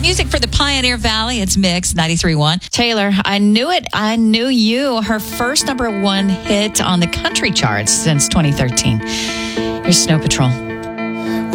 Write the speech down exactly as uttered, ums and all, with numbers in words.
music for the Pioneer Valley. It's Mix ninety-three point one. Taylor, I knew it. I knew you. Her first number one hit on the country charts since twenty thirteen. Here's Snow Patrol.